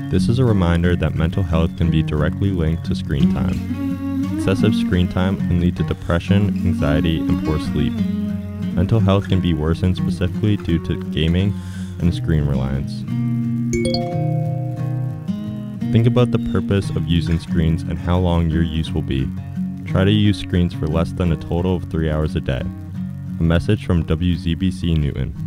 This is a reminder that mental health can be directly linked to screen time. Excessive screen time can lead to depression, anxiety, and poor sleep. Mental health can be worsened specifically due to gaming and screen reliance. Think about the purpose of using screens and how long your use will be. Try to use screens for less than a total of 3 hours a day. A message from WZBC Newton.